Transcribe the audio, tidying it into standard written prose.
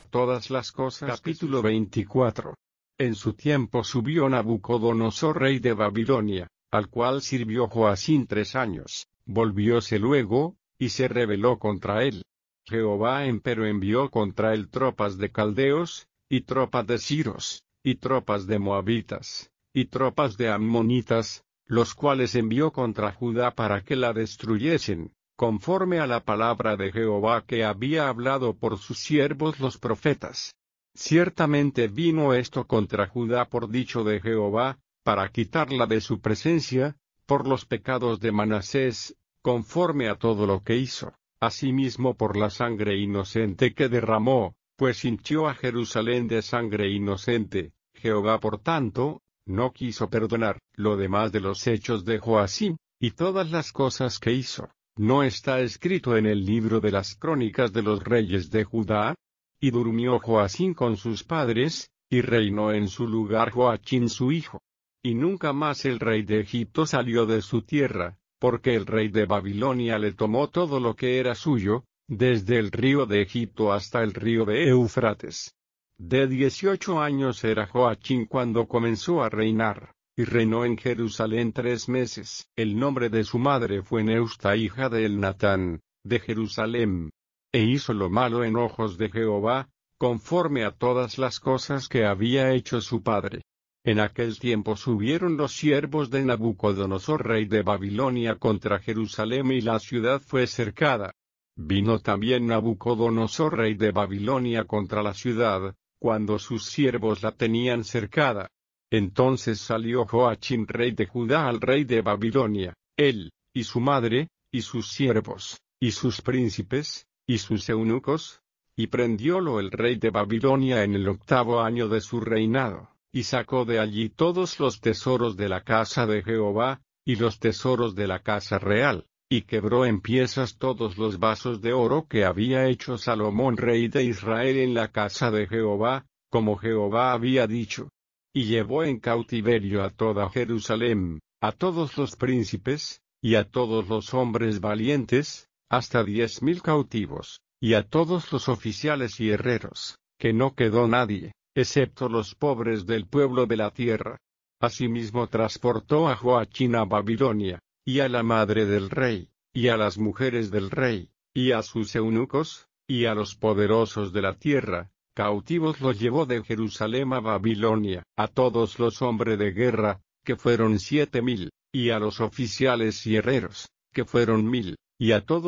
todas las cosas. Capítulo 24. En su tiempo subió Nabucodonosor rey de Babilonia, al cual sirvió Joacín 3 años, volvióse luego, y se rebeló contra él. Jehová empero envió contra él tropas de caldeos, y tropas de siros, y tropas de moabitas, y tropas de ammonitas, los cuales envió contra Judá para que la destruyesen, conforme a la palabra de Jehová que había hablado por sus siervos los profetas. Ciertamente vino esto contra Judá por dicho de Jehová, para quitarla de su presencia, por los pecados de Manasés, conforme a todo lo que hizo, asimismo por la sangre inocente que derramó, pues hinchió a Jerusalén de sangre inocente. Jehová por tanto, no quiso perdonar. Lo demás de los hechos de Joacim, y todas las cosas que hizo, ¿no está escrito en el libro de las crónicas de los reyes de Judá? Y durmió Joacim con sus padres, y reinó en su lugar Joachn su hijo. Y nunca más el rey de Egipto salió de su tierra, porque el rey de Babilonia le tomó todo lo que era suyo, desde el río de Egipto hasta el río de Éufrates. De 18 años era Joachn cuando comenzó a reinar, y reinó en Jerusalén 3 meses. El nombre de su madre fue Neusta, hija de Elnatán, de Jerusalén. E hizo lo malo en ojos de Jehová, conforme a todas las cosas que había hecho su padre. En aquel tiempo subieron los siervos de Nabucodonosor rey de Babilonia contra Jerusalén y la ciudad fue cercada. Vino también Nabucodonosor rey de Babilonia contra la ciudad, cuando sus siervos la tenían cercada. Entonces salió Joachn rey de Judá al rey de Babilonia, él, y su madre, y sus siervos, y sus príncipes, y sus eunucos, y prendiólo el rey de Babilonia en el 8º año de su reinado, y sacó de allí todos los tesoros de la casa de Jehová, y los tesoros de la casa real, y quebró en piezas todos los vasos de oro que había hecho Salomón rey de Israel en la casa de Jehová, como Jehová había dicho. Y llevó en cautiverio a toda Jerusalén, a todos los príncipes, y a todos los hombres valientes, hasta 10,000 cautivos, y a todos los oficiales y herreros, que no quedó nadie, excepto los pobres del pueblo de la tierra. Asimismo transportó a Joachn a Babilonia, y a la madre del rey, y a las mujeres del rey, y a sus eunucos, y a los poderosos de la tierra, cautivos los llevó de Jerusalén a Babilonia, a todos los hombres de guerra, que fueron 7,000, y a los oficiales y herreros, que fueron 1,000, y a todos